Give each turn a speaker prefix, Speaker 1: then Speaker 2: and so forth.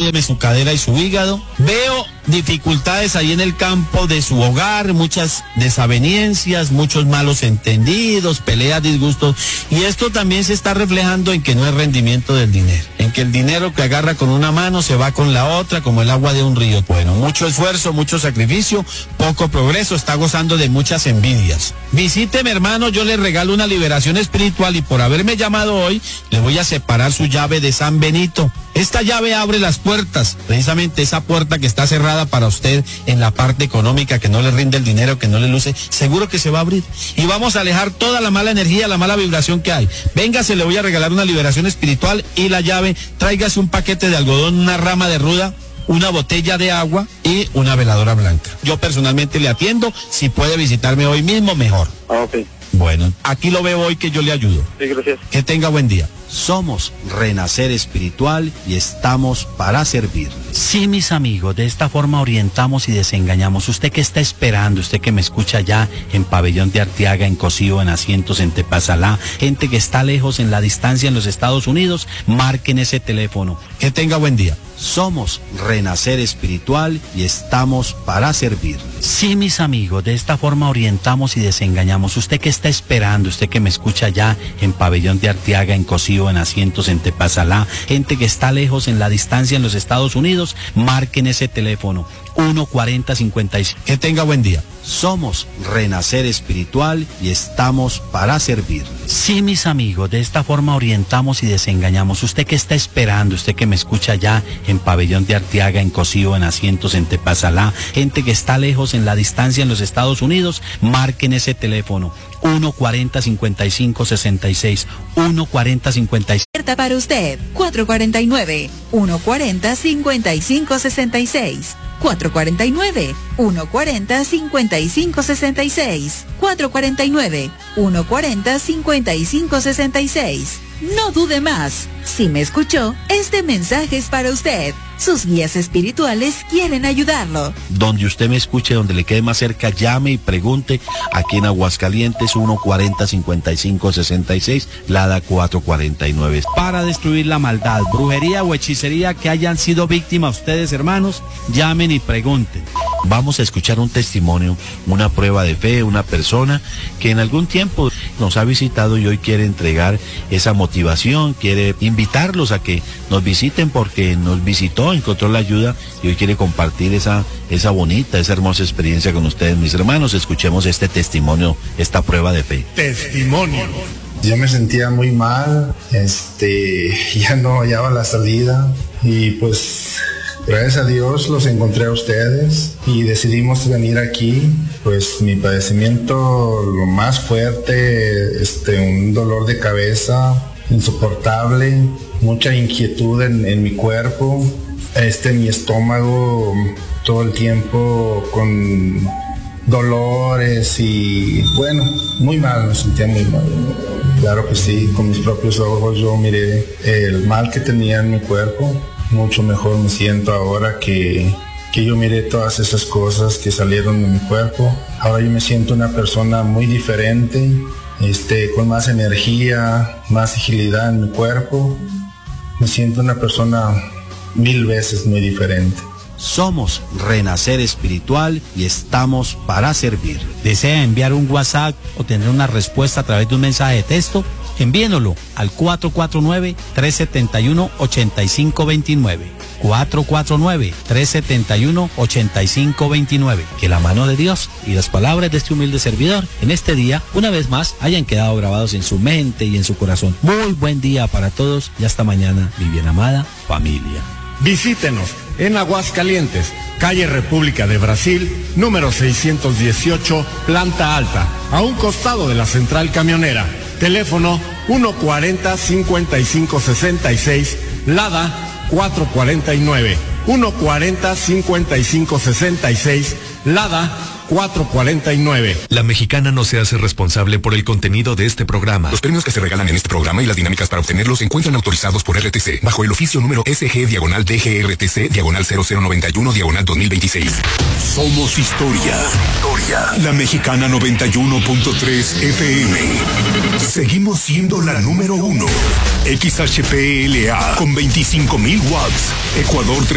Speaker 1: ayúdeme su cadera y su hígado. Veo dificultades ahí en el campo de su hogar, muchas desavenencias, muchos malos entendidos, peleas, disgustos, y esto también se está reflejando en que no hay rendimiento del dinero, en que el dinero que agarra con una mano se va con la otra como el agua de un río. Bueno, mucho esfuerzo, mucho sacrificio, poco progreso, está gozando de muchas envidias. Visíteme, hermano, yo le regalo una liberación espiritual y por haberme llamado hoy, le voy a separar su llave de San Benito. Esta llave abre las puertas, precisamente esa puerta que está cerrada para usted en la parte económica, que no le rinde el dinero, que no le luce, seguro que se va a abrir. Y vamos a alejar toda la mala energía, la mala vibración que hay. Véngase, le voy a regalar una liberación espiritual y la llave, tráigase un paquete de algodón, una rama de ruda, una botella de agua y una veladora blanca. Yo personalmente le atiendo, si puede visitarme hoy mismo, mejor.
Speaker 2: Ok.
Speaker 1: Bueno, aquí lo veo hoy que yo le ayudo.
Speaker 2: Sí, gracias.
Speaker 1: Que tenga buen día. Somos Renacer Espiritual y estamos para servir. Sí, mis amigos, de esta forma orientamos y desengañamos. Usted que está esperando, usted que me escucha ya en Pabellón de Arteaga, en Cocío, en Asientos, en Tepazalá, gente que está lejos en la distancia en los Estados Unidos, marquen ese teléfono. Que tenga buen día. Somos Renacer Espiritual y estamos para servir. Sí, mis amigos, de esta forma orientamos y desengañamos. Usted que está esperando, usted que me escucha ya en Pabellón de Arteaga, en Cocío, en Asientos, en Tepazalá, gente que está lejos en la distancia en los Estados Unidos, marquen ese teléfono. 1-40-56. Que tenga buen día. Somos Renacer Espiritual y estamos para servir. Sí, mis amigos, de esta forma orientamos y desengañamos. Usted que está esperando, usted que me escucha ya en Pabellón de Arteaga, en Cocío, en Asientos, en Tepazalá, gente que está lejos en la distancia en los Estados Unidos, marquen ese teléfono. 1-40-55-66. 1-40-56.
Speaker 3: Para usted, 449-140-5566. 449-140-5566. 449-140-5566. No dude más. Si me escuchó, este mensaje es para usted. Sus guías espirituales quieren ayudarlo.
Speaker 1: Donde usted me escuche, donde le quede más cerca, llame y pregunte. Aquí en Aguascalientes, 140-5566, Lada 449. Para destruir la maldad, brujería o hechicería que hayan sido víctimas ustedes, hermanos, llamen y pregunten. Vamos a escuchar un testimonio, una prueba de fe, una persona que en algún tiempo nos ha visitado y hoy quiere entregar esa motivación, quiere invitarlos a que nos visiten porque nos visitó, encontró la ayuda y hoy quiere compartir esa bonita, esa hermosa experiencia con ustedes, mis hermanos. Escuchemos este testimonio, esta prueba de fe.
Speaker 4: Testimonio.
Speaker 5: Yo me sentía muy mal, ya no hallaba la salida y pues gracias a Dios los encontré a ustedes y decidimos venir aquí. Pues mi padecimiento, lo más fuerte, un dolor de cabeza insoportable, mucha inquietud en mi cuerpo, mi estómago todo el tiempo con dolores y bueno, muy mal, me sentía muy mal. Claro que sí, con mis propios ojos yo miré el mal que tenía en mi cuerpo. Mucho mejor me siento ahora que yo miré todas esas cosas que salieron de mi cuerpo. Ahora yo me siento una persona muy diferente, con más energía, más agilidad en mi cuerpo. Me siento una persona 1000 veces muy diferente.
Speaker 1: Somos Renacer Espiritual y estamos para servir. ¿Desea enviar un WhatsApp o tener una respuesta a través de un mensaje de texto? Envíenlo al 449-371-8529. 449-371-8529. Que la mano de Dios y las palabras de este humilde servidor en este día, una vez más, hayan quedado grabados en su mente y en su corazón. Muy buen día para todos y hasta mañana, mi bien amada familia.
Speaker 4: Visítenos en Aguascalientes, calle República de Brasil, número 618, planta alta, a un costado de la central camionera. Teléfono 140-5566, Lada 449. 140-5566, Lada 449.
Speaker 6: La Mexicana no se hace responsable por el contenido de este programa. Los premios que se regalan en este programa y las dinámicas para obtenerlos se encuentran autorizados por RTC bajo el oficio número SG/DGRTC/0091/2026. Somos historia. La Mexicana 91.3 FM. Seguimos siendo la número 1. XHPLA con 25,000 watts. Ecuador